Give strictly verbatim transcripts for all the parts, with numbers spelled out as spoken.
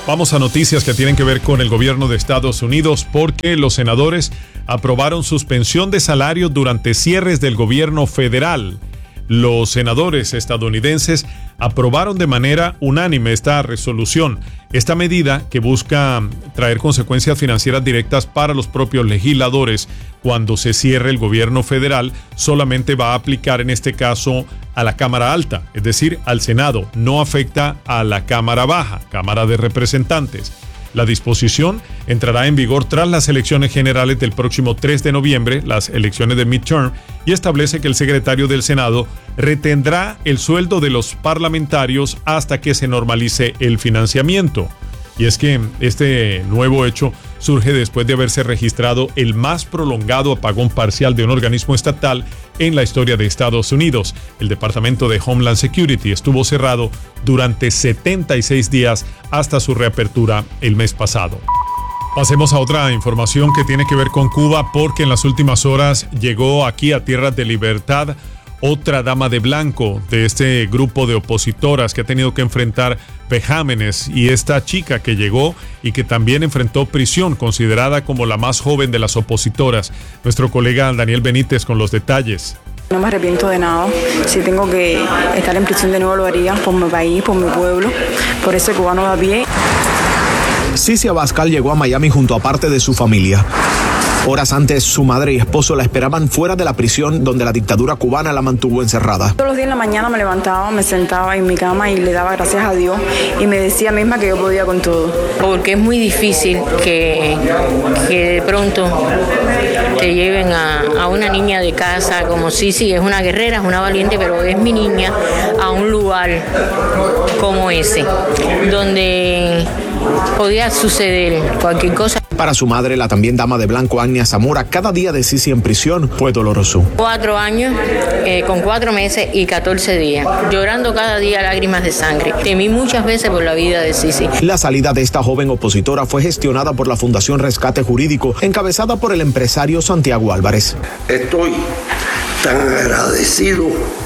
Vamos a noticias que tienen que ver con el gobierno de Estados Unidos porque los senadores aprobaron suspensión de salarios durante cierres del gobierno federal. Los senadores estadounidenses aprobaron de manera unánime esta resolución. Esta medida, que busca traer consecuencias financieras directas para los propios legisladores cuando se cierre el gobierno federal, solamente va a aplicar en este caso a la Cámara Alta, es decir, al Senado. No afecta a la Cámara Baja, Cámara de Representantes. La disposición entrará en vigor tras las elecciones generales del próximo tres de noviembre, las elecciones de midterm, y establece que el secretario del Senado retendrá el sueldo de los parlamentarios hasta que se normalice el financiamiento. Y es que este nuevo hecho surge después de haberse registrado el más prolongado apagón parcial de un organismo estatal en la historia de Estados Unidos. El Departamento de Homeland Security estuvo cerrado durante setenta y seis días hasta su reapertura el mes pasado. Pasemos a otra información que tiene que ver con Cuba, porque en las últimas horas llegó aquí a Tierras de Libertad otra dama de blanco de este grupo de opositoras que ha tenido que enfrentar vejámenes, y esta chica que llegó y que también enfrentó prisión, considerada como la más joven de las opositoras. Nuestro colega Daniel Benítez con los detalles. No me arrepiento de nada. Si tengo que estar en prisión de nuevo lo haría por mi país, por mi pueblo, por ese cubano de a pie. Cici Abascal llegó a Miami junto a parte de su familia. Horas antes, su madre y esposo la esperaban fuera de la prisión donde la dictadura cubana la mantuvo encerrada. Todos los días en la mañana me levantaba, me sentaba en mi cama y le daba gracias a Dios y me decía misma que yo podía con todo. Porque es muy difícil que, que de pronto te lleven a, a una niña de casa como Cici, es una guerrera, es una valiente, pero es mi niña, a un lugar como ese, donde podía suceder cualquier cosa. Para su madre, la también dama de blanco Agnia Zamora, cada día de Cici en prisión fue doloroso. Cuatro años, eh, con cuatro meses y catorce días, llorando cada día lágrimas de sangre. Temí muchas veces por la vida de Cici. La salida de esta joven opositora fue gestionada por la Fundación Rescate Jurídico, encabezada por el empresario Santiago Álvarez. Estoy tan agradecido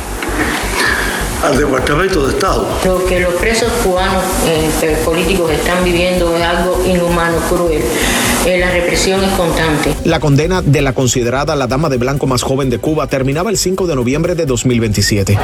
al Departamento de Estado. Lo que los presos cubanos eh, políticos están viviendo es algo inhumano, cruel. Eh, la represión es constante. La condena de la considerada la dama de blanco más joven de Cuba terminaba el cinco de noviembre de dos mil veintisiete.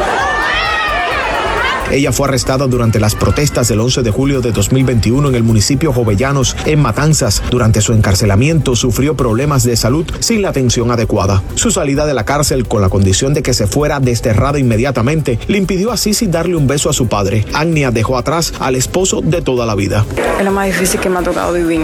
Ella fue arrestada durante las protestas del once de julio de dos mil veintiuno en el municipio Jovellanos, en Matanzas. Durante su encarcelamiento sufrió problemas de salud sin la atención adecuada. Su salida de la cárcel, con la condición de que se fuera desterrada inmediatamente, le impidió a Cici darle un beso a su padre. Agnia dejó atrás al esposo de toda la vida. Es lo más difícil que me ha tocado vivir.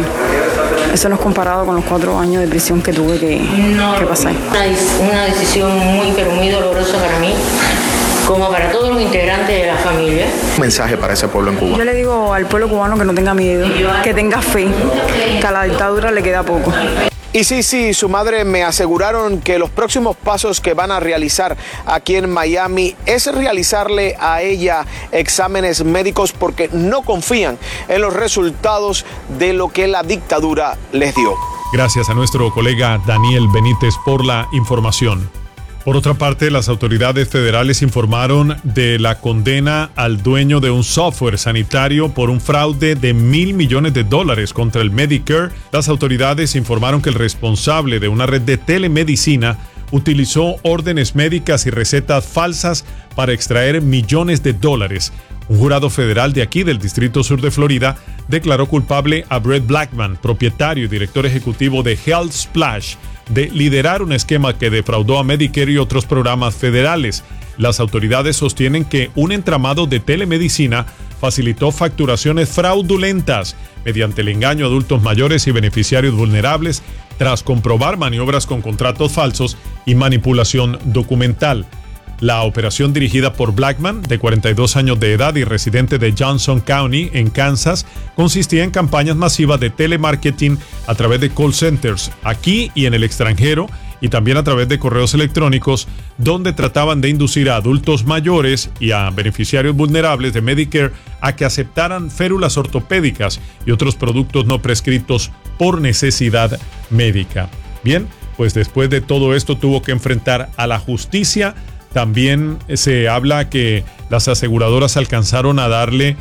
Eso no es comparado con los cuatro años de prisión que tuve que, no, que pasar. Una, una decisión muy, pero muy dolorosa para mí, como para todos los integrantes de la familia. Un mensaje para ese pueblo en Cuba. Yo le digo al pueblo cubano que no tenga miedo, que tenga fe, que a la dictadura le queda poco. Y sí, sí, su madre me aseguraron que los próximos pasos que van a realizar aquí en Miami es realizarle a ella exámenes médicos porque no confían en los resultados de lo que la dictadura les dio. Gracias a nuestro colega Daniel Benítez por la información. Por otra parte, las autoridades federales informaron de la condena al dueño de un software sanitario por un fraude de mil millones de dólares contra el Medicare. Las autoridades informaron que el responsable de una red de telemedicina utilizó órdenes médicas y recetas falsas para extraer millones de dólares. Un jurado federal de aquí, del Distrito Sur de Florida, declaró culpable a Brett Blackman, propietario y director ejecutivo de Health Splash, de liderar un esquema que defraudó a Medicare y otros programas federales. Las autoridades sostienen que un entramado de telemedicina facilitó facturaciones fraudulentas mediante el engaño a adultos mayores y beneficiarios vulnerables tras comprobar maniobras con contratos falsos y manipulación documental. La operación, dirigida por Blackman, de cuarenta y dos años de edad y residente de Johnson County, en Kansas, consistía en campañas masivas de telemarketing a través de call centers, aquí y en el extranjero, y también a través de correos electrónicos, donde trataban de inducir a adultos mayores y a beneficiarios vulnerables de Medicare a que aceptaran férulas ortopédicas y otros productos no prescritos por necesidad médica. Bien, pues después de todo esto tuvo que enfrentar a la justicia. También se habla que las aseguradoras alcanzaron a darle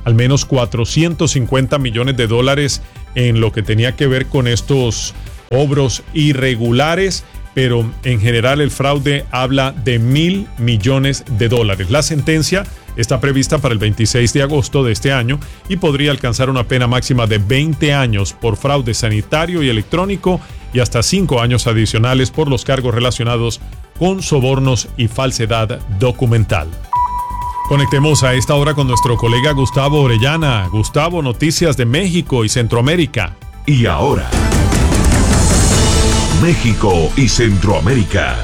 al menos cuatrocientos cincuenta millones de dólares en lo que tenía que ver con estos cobros irregulares, pero en general el fraude habla de mil millones de dólares. La sentencia está prevista para el veintiséis de agosto de este año y podría alcanzar una pena máxima de veinte años por fraude sanitario y electrónico y hasta cinco años adicionales por los cargos relacionados con sobornos y falsedad documental. Conectemos a esta hora con nuestro colega Gustavo Orellana. Gustavo, noticias de México y Centroamérica. Y ahora, México y Centroamérica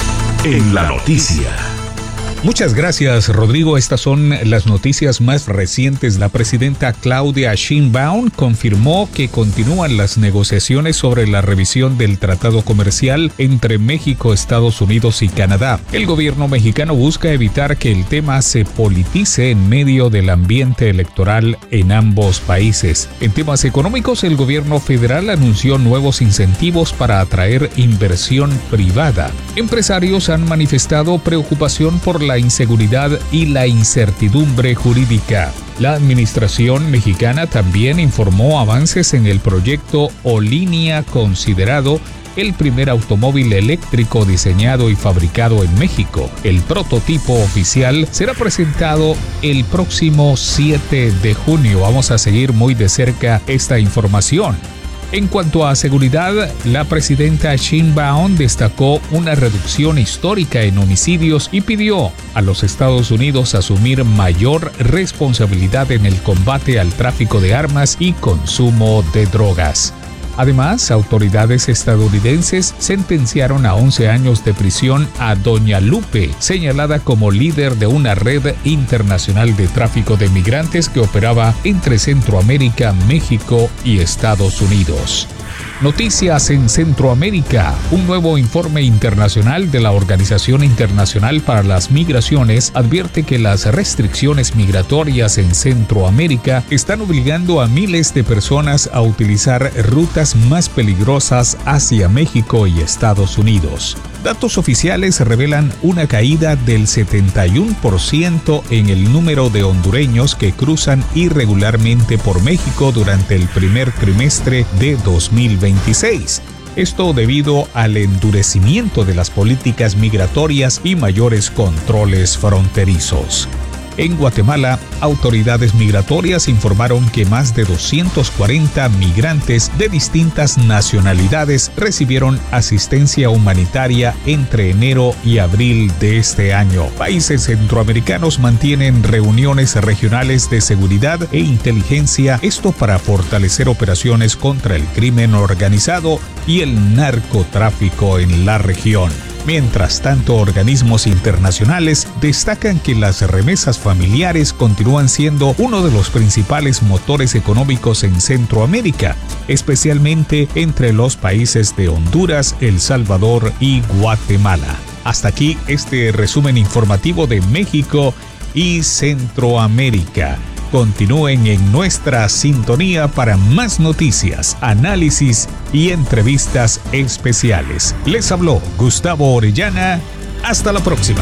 en la noticia. Muchas gracias, Rodrigo. Estas son las noticias más recientes. La presidenta Claudia Sheinbaum confirmó que continúan las negociaciones sobre la revisión del tratado comercial entre México, Estados Unidos y Canadá. El gobierno mexicano busca evitar que el tema se politice en medio del ambiente electoral en ambos países. En temas económicos, el gobierno federal anunció nuevos incentivos para atraer inversión privada. Empresarios han manifestado preocupación por la inseguridad y la incertidumbre jurídica. La administración mexicana también informó avances en el proyecto Olinea, considerado el primer automóvil eléctrico diseñado y fabricado en México. El prototipo oficial será presentado el próximo siete de junio. Vamos a seguir muy de cerca esta información. En cuanto a seguridad, la presidenta Sheinbaum destacó una reducción histórica en homicidios y pidió a los Estados Unidos asumir mayor responsabilidad en el combate al tráfico de armas y consumo de drogas. Además, autoridades estadounidenses sentenciaron a once años de prisión a Doña Lupe, señalada como líder de una red internacional de tráfico de migrantes que operaba entre Centroamérica, México y Estados Unidos. Noticias en Centroamérica. Un nuevo informe internacional de la Organización Internacional para las Migraciones advierte que las restricciones migratorias en Centroamérica están obligando a miles de personas a utilizar rutas más peligrosas hacia México y Estados Unidos. Datos oficiales revelan una caída del setenta y uno por ciento en el número de hondureños que cruzan irregularmente por México durante el primer trimestre de dos mil veintiséis. Esto debido al endurecimiento de las políticas migratorias y mayores controles fronterizos. En Guatemala, autoridades migratorias informaron que más de doscientos cuarenta migrantes de distintas nacionalidades recibieron asistencia humanitaria entre enero y abril de este año. Países centroamericanos mantienen reuniones regionales de seguridad e inteligencia, esto para fortalecer operaciones contra el crimen organizado y el narcotráfico en la región. Mientras tanto, organismos internacionales destacan que las remesas familiares continúan siendo uno de los principales motores económicos en Centroamérica, especialmente entre los países de Honduras, El Salvador y Guatemala. Hasta aquí este resumen informativo de México y Centroamérica. Continúen en nuestra sintonía para más noticias, análisis y entrevistas especiales. Les habló Gustavo Orellana. Hasta la próxima.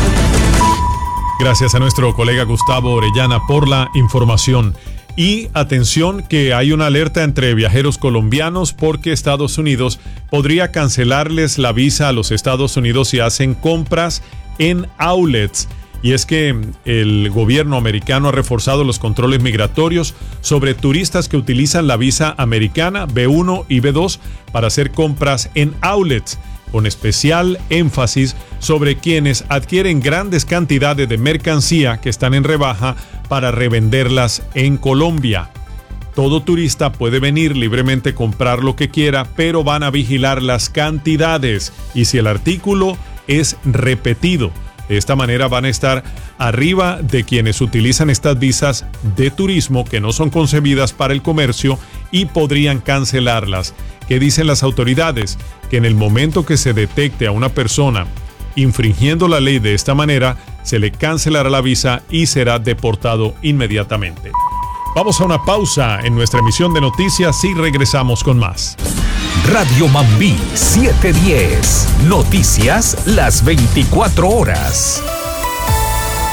Gracias a nuestro colega Gustavo Orellana por la información. Y atención que hay una alerta entre viajeros colombianos porque Estados Unidos podría cancelarles la visa a los Estados Unidos si hacen compras en outlets. Y es que el gobierno americano ha reforzado los controles migratorios sobre turistas que utilizan la visa americana B uno y B dos para hacer compras en outlets, con especial énfasis sobre quienes adquieren grandes cantidades de mercancía que están en rebaja para revenderlas en Colombia. Todo turista puede venir libremente a comprar lo que quiera, pero van a vigilar las cantidades y si el artículo es repetido. De esta manera van a estar arriba de quienes utilizan estas visas de turismo que no son concebidas para el comercio y podrían cancelarlas. ¿Qué dicen las autoridades? Que en el momento que se detecte a una persona infringiendo la ley de esta manera, se le cancelará la visa y será deportado inmediatamente. Vamos a una pausa en nuestra emisión de noticias y regresamos con más. Radio Mambí setecientos diez. Noticias las veinticuatro horas.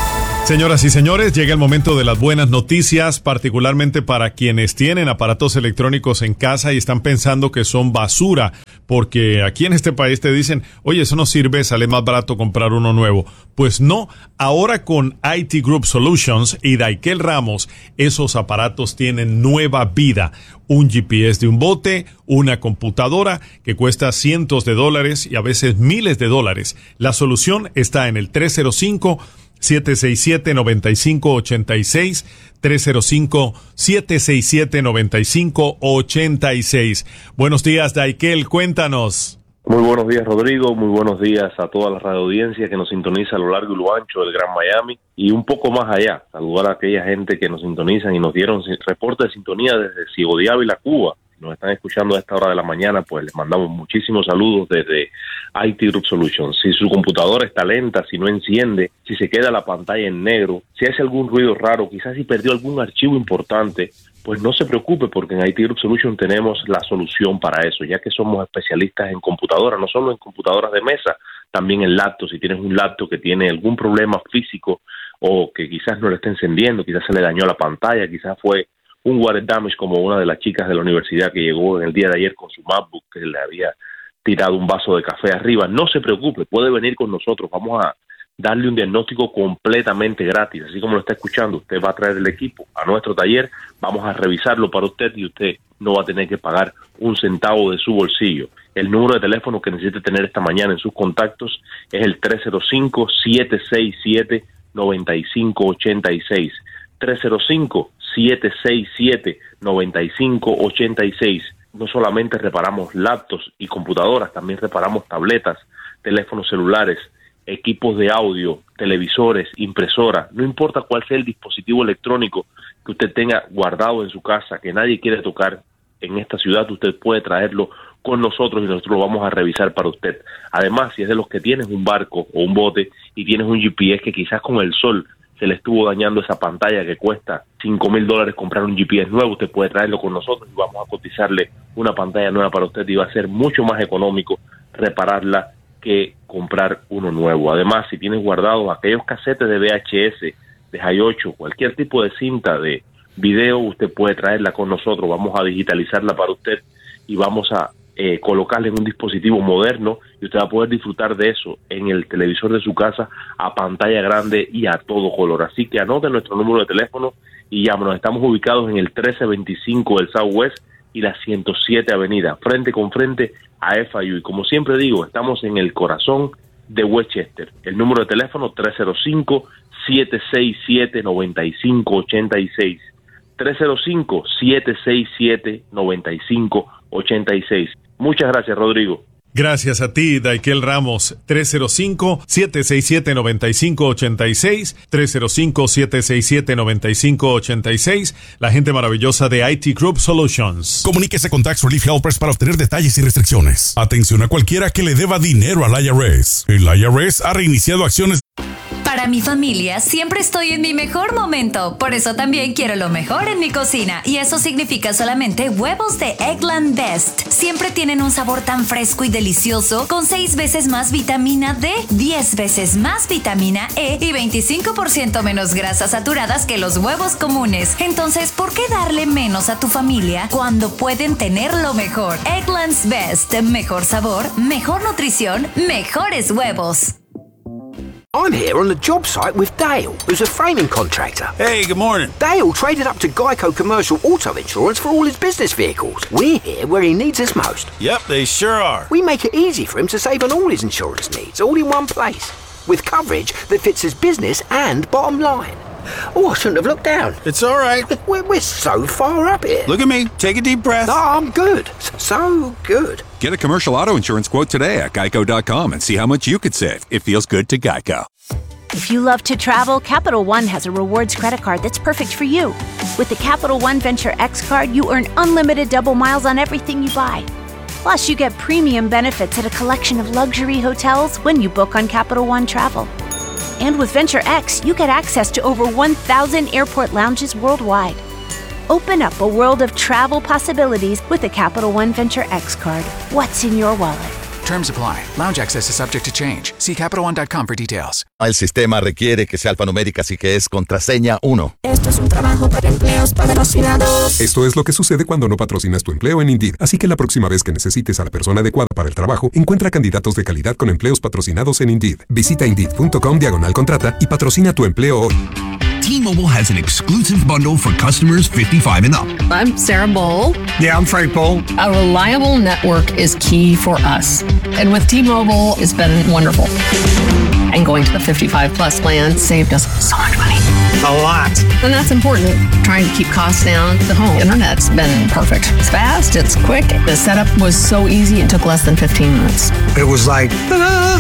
Señoras y señores, llega el momento de las buenas noticias, particularmente para quienes tienen aparatos electrónicos en casa y están pensando que son basura, porque aquí en este país te dicen, oye, eso no sirve, sale más barato comprar uno nuevo. Pues no, ahora con I T Group Solutions y Daikel Ramos, esos aparatos tienen nueva vida. Un G P S de un bote, una computadora que cuesta cientos de dólares y a veces miles de dólares. La solución está en el tres cero cinco, siete seis siete, nueve cinco ocho seis, tres cero cinco, siete seis siete, nueve cinco ocho seis. Buenos días, Daikel, cuéntanos. Muy buenos días, Rodrigo. Muy buenos días a toda la radioaudiencia que nos sintoniza a lo largo y lo ancho del Gran Miami y un poco más allá. Saludar a aquella gente que nos sintonizan y nos dieron reporte de sintonía desde Ciego de Ávila, Cuba. Nos están escuchando a esta hora de la mañana, pues les mandamos muchísimos saludos desde I T Group Solutions. Si su computadora está lenta, si no enciende, si se queda la pantalla en negro, si hace algún ruido raro, quizás si perdió algún archivo importante, pues no se preocupe, porque en I T Group Solutions tenemos la solución para eso, ya que somos especialistas en computadoras, no solo en computadoras de mesa, también en laptops. Si tienes un laptop que tiene algún problema físico o que quizás no le está encendiendo, quizás se le dañó la pantalla, quizás fue un water damage como una de las chicas de la universidad que llegó en el día de ayer con su MacBook que le había tirado un vaso de café arriba. No se preocupe, puede venir con nosotros, vamos a darle un diagnóstico completamente gratis, así como lo está escuchando. Usted va a traer el equipo a nuestro taller, vamos a revisarlo para usted y usted no va a tener que pagar un centavo de su bolsillo. El número de teléfono que necesite tener esta mañana en sus contactos es el tres cero cinco, siete seis siete, nueve cinco ocho seis, tres cero cinco, siete seis siete, nueve cinco ocho seis. No solamente reparamos laptops y computadoras, también reparamos tabletas, teléfonos celulares, equipos de audio, televisores, impresoras. No importa cuál sea el dispositivo electrónico que usted tenga guardado en su casa, que nadie quiere tocar en esta ciudad, usted puede traerlo con nosotros y nosotros lo vamos a revisar para usted. Además, si es de los que tienes un barco o un bote y tienes un G P S que quizás con el sol se le estuvo dañando esa pantalla que cuesta cinco mil dólares comprar un G P S nuevo, usted puede traerlo con nosotros y vamos a cotizarle una pantalla nueva para usted y va a ser mucho más económico repararla que comprar uno nuevo. Además, si tienes guardados aquellos casetes de V H S, de Hi ocho, cualquier tipo de cinta de video, usted puede traerla con nosotros, vamos a digitalizarla para usted y vamos a Eh, colocarle en un dispositivo moderno y usted va a poder disfrutar de eso en el televisor de su casa a pantalla grande y a todo color. Así que anote nuestro número de teléfono y llámanos. Estamos ubicados en el trece veinticinco del Southwest y la ciento siete Avenida, frente con frente a F I U. Y como siempre digo, estamos en el corazón de Westchester. El número de teléfono tres cero cinco, siete seis siete, nueve cinco ocho seis, tres cero cinco, siete seis siete, nueve cinco ocho seis. Muchas gracias, Rodrigo. Gracias a ti, Daikel Ramos. tres cero cinco, siete seis siete, nueve cinco ocho seis, tres cero cinco, siete seis siete, nueve cinco ocho seis, la gente maravillosa de I T Group Solutions. Comuníquese con Tax Relief Helpers para obtener detalles y restricciones. Atención a cualquiera que le deba dinero al I R S. El I R S ha reiniciado acciones. Para mi familia siempre estoy en mi mejor momento, por eso también quiero lo mejor en mi cocina y eso significa solamente huevos de Eggland Best. Siempre tienen un sabor tan fresco y delicioso con seis veces más vitamina D, diez veces más vitamina E y veinticinco por ciento menos grasas saturadas que los huevos comunes. Entonces, ¿por qué darle menos a tu familia cuando pueden tener lo mejor? Eggland's Best, mejor sabor, mejor nutrición, mejores huevos. I'm here on the job site with Dale, who's a framing contractor. Hey, good morning. Dale traded up to Geico Commercial Auto Insurance for all his business vehicles. We're here where he needs us most. Yep, they sure are. We make it easy for him to save on all his insurance needs, all in one place, with coverage that fits his business and bottom line. Oh, I shouldn't have looked down. It's all right. We're, we're so far up here. Look at me. Take a deep breath. No, I'm good. So good. Get a commercial auto insurance quote today at geico dot com and see how much you could save. It feels good to Geico. If you love to travel, Capital One has a rewards credit card that's perfect for you. With the Capital One Venture X card, you earn unlimited double miles on everything you buy. Plus, you get premium benefits at a collection of luxury hotels when you book on Capital One Travel. And with Venture X, you get access to over one thousand airport lounges worldwide. Open up a world of travel possibilities with the Capital One Venture X card. What's in your wallet? Terms apply. Lounge access is subject to change. See Capital One dot com for details. El sistema requiere que sea alfanumérica, así que es contraseña uno. Esto es un trabajo para empleos patrocinados. Esto es lo que sucede cuando no patrocinas tu empleo en Indeed. Así que la próxima vez que necesites a la persona adecuada para el trabajo, encuentra candidatos de calidad con empleos patrocinados en Indeed. Visita Indeed.com diagonal contrata y patrocina tu empleo hoy. T-Mobile has an exclusive bundle for customers fifty-five and up. I'm Sarah Bowl. Yeah, I'm Frank Bowl. A reliable network is key for us. And with T-Mobile, it's been wonderful. And going to the fifty-five plus plan saved us so much money. A lot. And that's important. Trying to keep costs down. The home internet's been perfect. It's fast, it's quick. The setup was so easy, it took less than fifteen minutes. It was like, ta-da!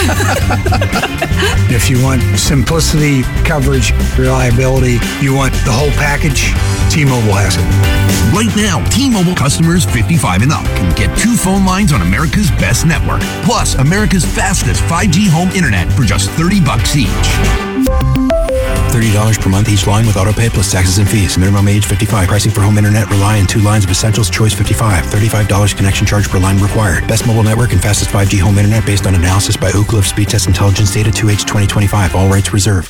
If you want simplicity, coverage, reliability, you want the whole package, T-Mobile has it. Right now, T-Mobile customers fifty-five and up can get two phone lines on America's best network, plus America's fastest five G home internet for just thirty bucks each. thirty dollars per month each line with autopay plus taxes and fees. Minimum age fifty-five. Pricing for home internet rely on two lines of Essentials Choice fifty-five. thirty-five dollars connection charge per line required. Best mobile network and fastest five G home internet based on analysis by Ookla of Speed Test Intelligence Data two H twenty twenty-five. All rights reserved.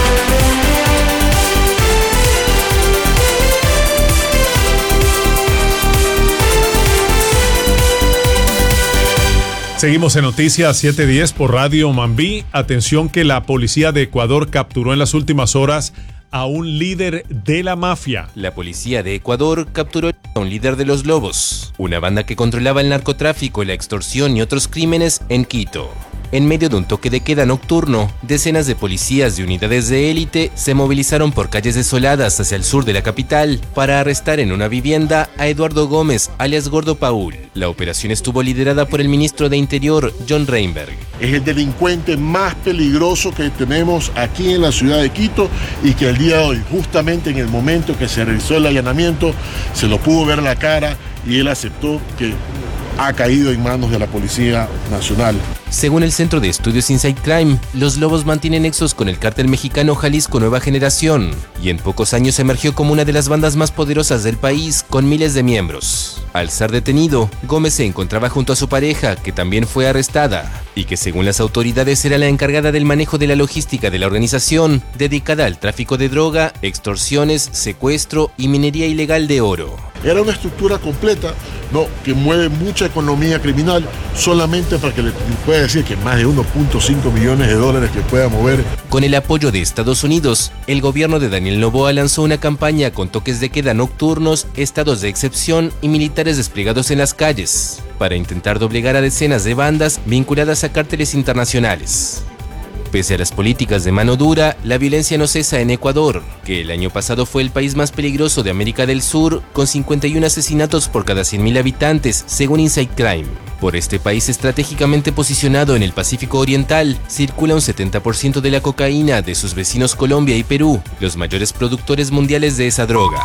Seguimos en Noticias siete diez por Radio Mambí. Atención que la policía de Ecuador capturó en las últimas horas a un líder de la mafia. La policía de Ecuador capturó a un líder de los Lobos, una banda que controlaba el narcotráfico, la extorsión y otros crímenes en Quito. En medio de un toque de queda nocturno, decenas de policías y unidades de élite se movilizaron por calles desoladas hacia el sur de la capital para arrestar en una vivienda a Eduardo Gómez, alias Gordo Paul. La operación estuvo liderada por el ministro de Interior, John Reinberg. Es el delincuente más peligroso que tenemos aquí en la ciudad de Quito y que el día de hoy, justamente en el momento que se realizó el allanamiento, se lo pudo ver la cara y él aceptó que ha caído en manos de la Policía Nacional. Según el Centro de Estudios Inside Crime, los Lobos mantienen nexos con el cártel mexicano Jalisco Nueva Generación y en pocos años emergió como una de las bandas más poderosas del país con miles de miembros. Al ser detenido, Gómez se encontraba junto a su pareja, que también fue arrestada y que según las autoridades era la encargada del manejo de la logística de la organización, dedicada al tráfico de droga, extorsiones, secuestro y minería ilegal de oro. Era una estructura completa, ¿no?, que mueve mucha economía criminal solamente para que le pueda decir que más de uno punto cinco millones de dólares que pueda mover. Con el apoyo de Estados Unidos, el gobierno de Daniel Noboa lanzó una campaña con toques de queda nocturnos, estados de excepción y militares desplegados en las calles para intentar doblegar a decenas de bandas vinculadas a cárteles internacionales. Pese a las políticas de mano dura, la violencia no cesa en Ecuador, que el año pasado fue el país más peligroso de América del Sur, con cincuenta y uno asesinatos por cada cien mil habitantes, según Inside Crime. Por este país estratégicamente posicionado en el Pacífico Oriental, circula un setenta por ciento de la cocaína de sus vecinos Colombia y Perú, los mayores productores mundiales de esa droga.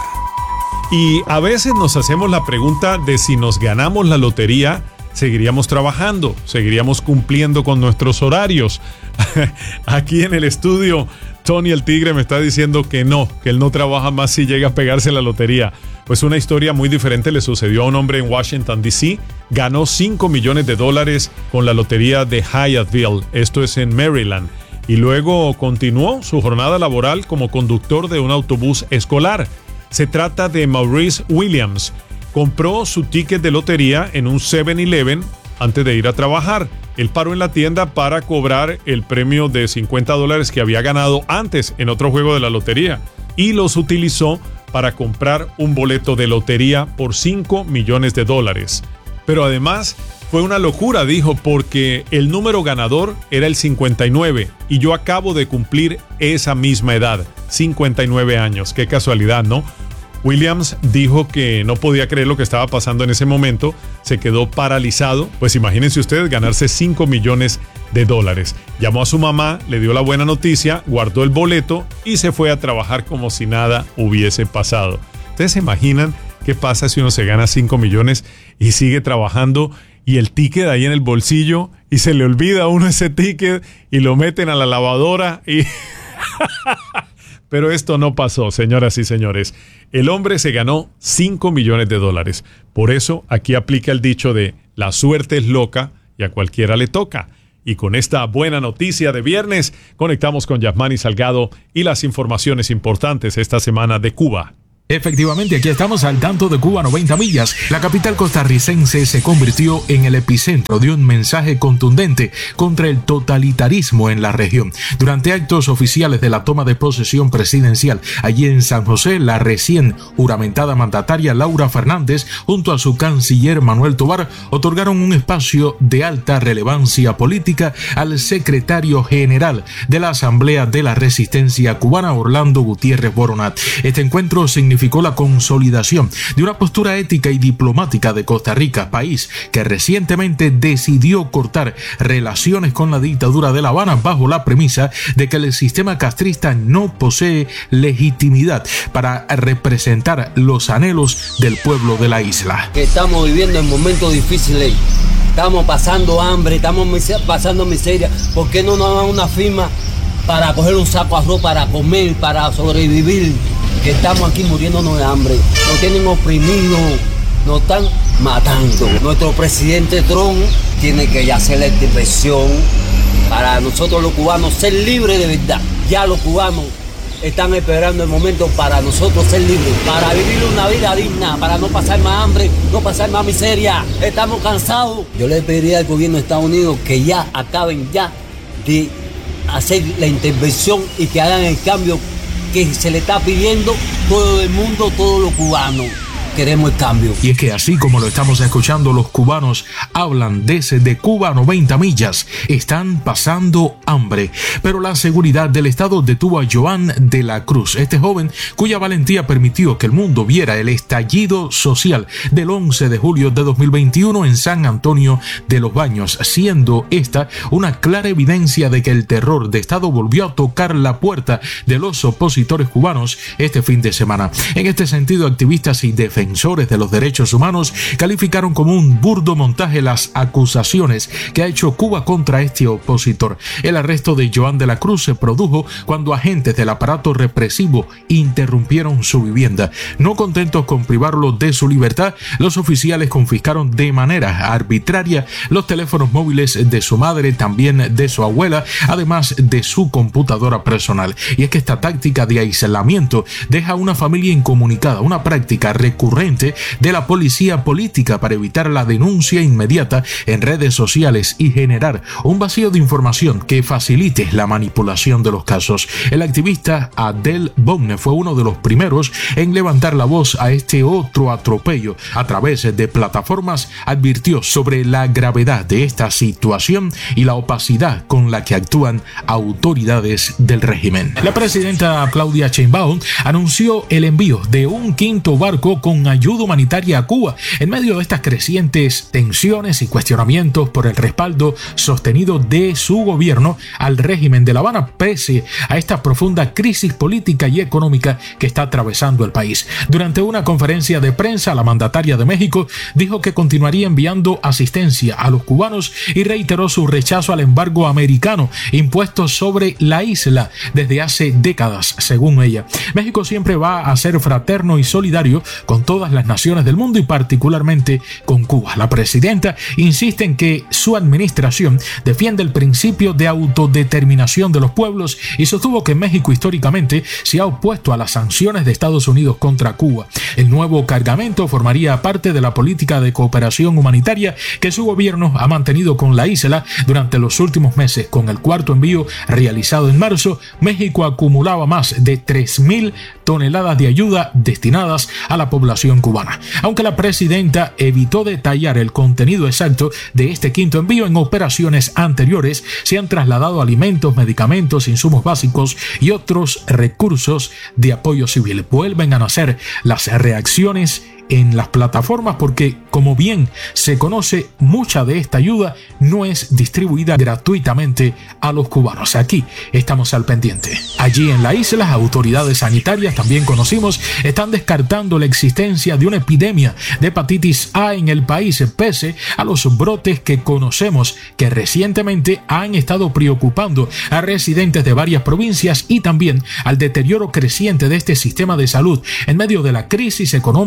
Y a veces nos hacemos la pregunta de si nos ganamos la lotería, seguiríamos trabajando, seguiríamos cumpliendo con nuestros horarios. Aquí en el estudio, Tony el Tigre me está diciendo que no, que él no trabaja más si llega a pegarse la lotería. Pues una historia muy diferente le sucedió a un hombre en Washington, D C Ganó cinco millones de dólares con la lotería de Hyattsville, esto es en Maryland. Y luego continuó su jornada laboral como conductor de un autobús escolar. Se trata de Maurice Williams. Compró su ticket de lotería en un seven eleven antes de ir a trabajar. Él paró en la tienda para cobrar el premio de cincuenta dólares que había ganado antes en otro juego de la lotería y los utilizó para comprar un boleto de lotería por cinco millones de dólares. Pero además fue una locura, dijo, porque el número ganador era el cincuenta y nueve y yo acabo de cumplir esa misma edad, cincuenta y nueve años. Qué casualidad, ¿no? Williams dijo que no podía creer lo que estaba pasando en ese momento, se quedó paralizado, pues imagínense ustedes ganarse cinco millones de dólares. Llamó a su mamá, le dio la buena noticia, guardó el boleto y se fue a trabajar como si nada hubiese pasado. ¿Ustedes se imaginan qué pasa si uno se gana cinco millones y sigue trabajando y el ticket ahí en el bolsillo y se le olvida a uno ese ticket y lo meten a la lavadora y... Pero esto no pasó, señoras y señores. El hombre se ganó cinco millones de dólares. Por eso aquí aplica el dicho de la suerte es loca y a cualquiera le toca. Y con esta buena noticia de viernes, conectamos con Yasmani Salgado y las informaciones importantes esta semana de Cuba. Efectivamente, aquí estamos al tanto de Cuba noventa millas. La capital costarricense se convirtió en el epicentro de un mensaje contundente contra el totalitarismo en la región. Durante actos oficiales de la toma de posesión presidencial allí en San José, la recién juramentada mandataria Laura Fernández junto a su canciller Manuel Tovar otorgaron un espacio de alta relevancia política al secretario general de la Asamblea de la Resistencia Cubana, Orlando Gutiérrez Boronat. Este encuentro significó significó la consolidación de una postura ética y diplomática de Costa Rica, país que recientemente decidió cortar relaciones con la dictadura de La Habana bajo la premisa de que el sistema castrista no posee legitimidad para representar los anhelos del pueblo de la isla. Estamos viviendo en momentos difíciles, estamos pasando hambre, estamos pasando miseria. ¿Por qué no nos dan una firma para coger un saco de arroz, para comer, para sobrevivir? Que estamos aquí muriéndonos de hambre, nos tienen oprimidos, nos están matando. Nuestro presidente Trump tiene que ya hacer la intervención para nosotros los cubanos ser libres de verdad. Ya los cubanos están esperando el momento para nosotros ser libres, para vivir una vida digna, para no pasar más hambre, no pasar más miseria. Estamos cansados. Yo le pediría al gobierno de Estados Unidos que ya acaben ya de hacer la intervención y que hagan el cambio que se le está pidiendo todo el mundo, todos los cubanos. Queremos el cambio. Y es que así como lo estamos escuchando, los cubanos hablan desde Cuba noventa millas. Están pasando hambre. Pero la seguridad del Estado detuvo a Joan de la Cruz, este joven cuya valentía permitió que el mundo viera el estallido social del once de julio de dos mil veintiuno en San Antonio de los Baños, siendo esta una clara evidencia de que el terror de Estado volvió a tocar la puerta de los opositores cubanos este fin de semana. En este sentido, activistas y defensores Defensores de los derechos humanos calificaron como un burdo montaje las acusaciones que ha hecho Cuba contra este opositor. El arresto de Joan de la Cruz se produjo cuando agentes del aparato represivo interrumpieron su vivienda. No contentos con privarlo de su libertad, los oficiales confiscaron de manera arbitraria los teléfonos móviles de su madre, también de su abuela, además de su computadora personal. Y es que esta táctica de aislamiento deja a una familia incomunicada, una práctica recurrente de la policía política para evitar la denuncia inmediata en redes sociales y generar un vacío de información que facilite la manipulación de los casos. El activista Adel Bonne fue uno de los primeros en levantar la voz a este otro atropello. A través de plataformas advirtió sobre la gravedad de esta situación y la opacidad con la que actúan autoridades del régimen. La presidenta Claudia Sheinbaum anunció el envío de un quinto barco con ayuda humanitaria a Cuba en medio de estas crecientes tensiones y cuestionamientos por el respaldo sostenido de su gobierno al régimen de La Habana, pese a esta profunda crisis política y económica que está atravesando el país. Durante una conferencia de prensa, la mandataria de México dijo que continuaría enviando asistencia a los cubanos y reiteró su rechazo al embargo americano impuesto sobre la isla desde hace décadas, según ella. México siempre va a ser fraterno y solidario con todas las naciones del mundo y particularmente con Cuba. La presidenta insiste en que su administración defiende el principio de autodeterminación de los pueblos y sostuvo que México históricamente se ha opuesto a las sanciones de Estados Unidos contra Cuba. El nuevo cargamento formaría parte de la política de cooperación humanitaria que su gobierno ha mantenido con la isla durante los últimos meses. Con el cuarto envío realizado en marzo, México acumulaba más de tres mil toneladas de ayuda destinadas a la población cubana. Aunque la presidenta evitó detallar el contenido exacto de este quinto envío, en operaciones anteriores se han trasladado alimentos, medicamentos, insumos básicos y otros recursos de apoyo civil. Vuelven a nacer las reacciones en las plataformas porque, como bien se conoce, mucha de esta ayuda no es distribuida gratuitamente a los cubanos. Aquí estamos al pendiente. Allí en la isla, autoridades sanitarias, también conocimos, están descartando la existencia de una epidemia de hepatitis A en el país, pese a los brotes que conocemos que recientemente han estado preocupando a residentes de varias provincias y también al deterioro creciente de este sistema de salud en medio de la crisis económica y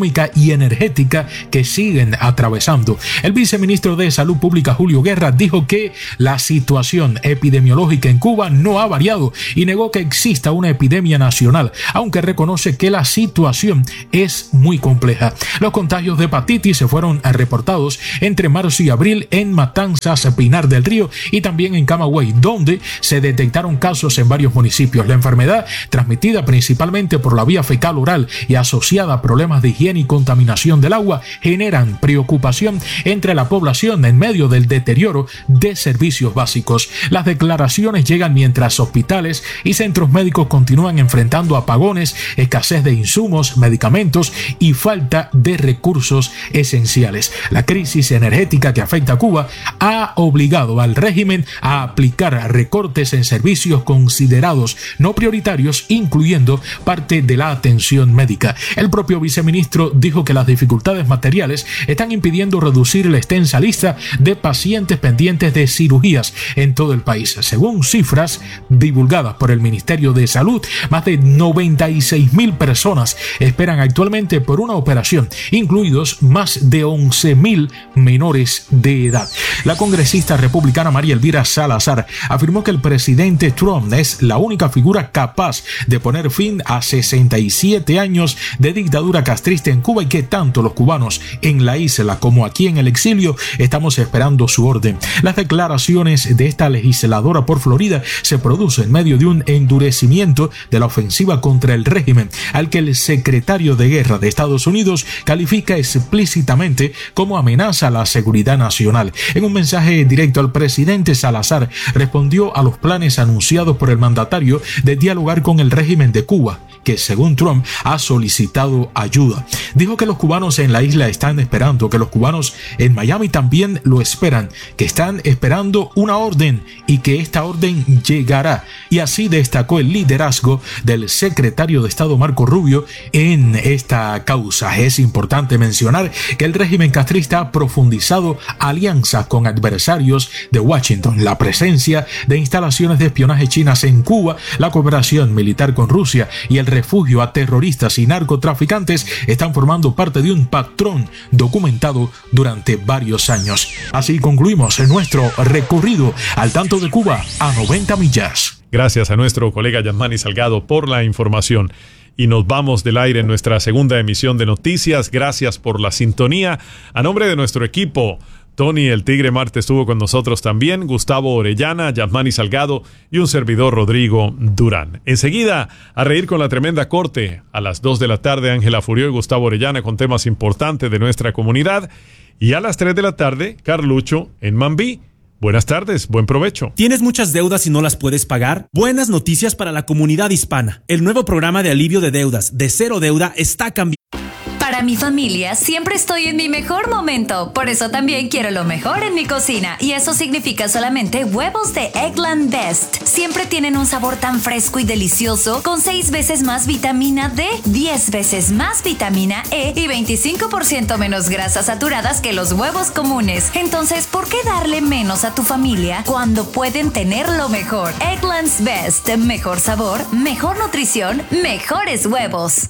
y energética que siguen atravesando. El viceministro de Salud Pública, Julio Guerra, dijo que la situación epidemiológica en Cuba no ha variado y negó que exista una epidemia nacional, aunque reconoce que la situación es muy compleja. Los contagios de hepatitis se fueron reportados entre marzo y abril en Matanzas, Pinar del Río y también en Camagüey, donde se detectaron casos en varios municipios. La enfermedad, transmitida principalmente por la vía fecal oral y asociada a problemas de higiene y contaminación del agua, generan preocupación entre la población en medio del deterioro de servicios básicos. Las declaraciones llegan mientras hospitales y centros médicos continúan enfrentando apagones, escasez de insumos, medicamentos y falta de recursos esenciales. La crisis energética que afecta a Cuba ha obligado al régimen a aplicar recortes en servicios considerados no prioritarios, incluyendo parte de la atención médica. El propio viceministro dijo que las dificultades materiales están impidiendo reducir la extensa lista de pacientes pendientes de cirugías en todo el país. Según cifras divulgadas por el Ministerio de Salud, más de noventa y seis mil personas esperan actualmente por una operación, incluidos más de once mil menores de edad. La congresista republicana María Elvira Salazar afirmó que el presidente Trump es la única figura capaz de poner fin a sesenta y siete años de dictadura castrista en Cuba y que tanto los cubanos en la isla como aquí en el exilio estamos esperando su orden. Las declaraciones de esta legisladora por Florida se producen en medio de un endurecimiento de la ofensiva contra el régimen, al que el secretario de Guerra de Estados Unidos califica explícitamente como amenaza a la seguridad nacional. En un mensaje directo al presidente, Salazar respondió a los planes anunciados por el mandatario de dialogar con el régimen de Cuba, que según Trump ha solicitado ayuda. Dijo que los cubanos en la isla están esperando, que los cubanos en Miami también lo esperan, que están esperando una orden y que esta orden llegará. Y así destacó el liderazgo del secretario de Estado Marco Rubio en esta causa. Es importante mencionar que el régimen castrista ha profundizado alianzas con adversarios de Washington, la presencia de instalaciones de espionaje chinas en Cuba, la cooperación militar con Rusia y el refugio a terroristas y narcotraficantes están formando parte de un patrón documentado durante varios años. Así concluimos nuestro recorrido al tanto de Cuba a noventa millas. Gracias a nuestro colega Yasmani Salgado por la información. Y nos vamos del aire en nuestra segunda emisión de noticias. Gracias por la sintonía. A nombre de nuestro equipo, Tony el Tigre Marte estuvo con nosotros también, Gustavo Orellana, Yasmani Salgado y un servidor, Rodrigo Durán. Enseguida, a reír con la tremenda corte. A las dos de la tarde, Ángela Furió y Gustavo Orellana con temas importantes de nuestra comunidad. Y a las tres de la tarde, Carlucho en Mambí. Buenas tardes, buen provecho. ¿Tienes muchas deudas y no las puedes pagar? Buenas noticias para la comunidad hispana. El nuevo programa de alivio de deudas de Cero Deuda está cambiando. Para mi familia siempre estoy en mi mejor momento, por eso también quiero lo mejor en mi cocina, y eso significa solamente huevos de Eggland Best. Siempre tienen un sabor tan fresco y delicioso, con seis veces más vitamina D, diez veces más vitamina E y veinticinco por ciento menos grasas saturadas que los huevos comunes. Entonces, ¿por qué darle menos a tu familia cuando pueden tener lo mejor? Eggland's Best, mejor sabor, mejor nutrición, mejores huevos.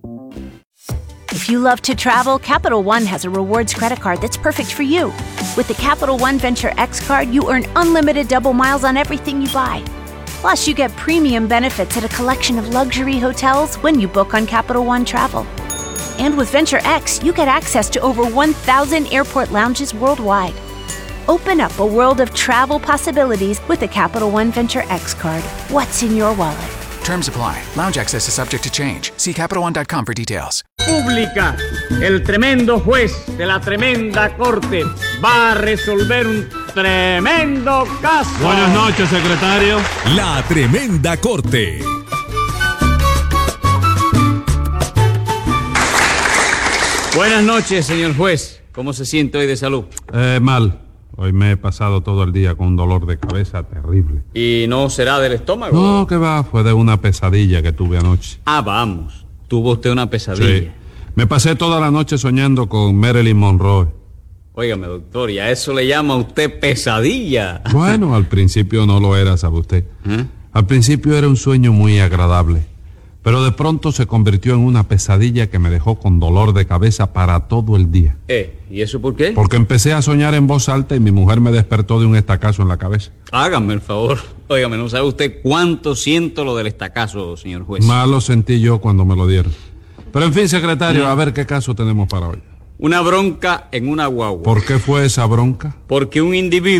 If you love to travel, Capital One has a rewards credit card that's perfect for you. With the Capital One Venture X card, you earn unlimited double miles on everything you buy. Plus, you get premium benefits at a collection of luxury hotels when you book on Capital One Travel. And with Venture X, you get access to over one thousand airport lounges worldwide. Open up a world of travel possibilities with the Capital One Venture X card. What's in your wallet? Terms apply. Lounge access is subject to change. See Capital One dot com for details. Pública, el tremendo juez de la tremenda corte va a resolver un tremendo caso. Buenas noches, secretario. La tremenda corte. Buenas noches, señor juez. ¿Cómo se siente hoy de salud? Eh, mal. Hoy me he pasado todo el día con un dolor de cabeza terrible. ¿Y no será del estómago? No, que va, fue de una pesadilla que tuve anoche. Ah, vamos. ¿Tuvo usted una pesadilla? Sí. Me pasé toda la noche soñando con Marilyn Monroe. Óigame, doctor, ¿y a eso le llama usted pesadilla? Bueno, al principio no lo era, ¿sabe usted? ¿Eh? Al principio era un sueño muy agradable. Pero de pronto se convirtió en una pesadilla que me dejó con dolor de cabeza para todo el día. Eh, ¿y eso por qué? Porque empecé a soñar en voz alta y mi mujer me despertó de un estacazo en la cabeza. Hágame el favor. Óigame, ¿no sabe usted cuánto siento lo del estacazo, señor juez? Más lo sentí yo cuando me lo dieron. Pero en fin, secretario, a ver qué caso tenemos para hoy. Una bronca en una guagua. ¿Por qué fue esa bronca? Porque un individuo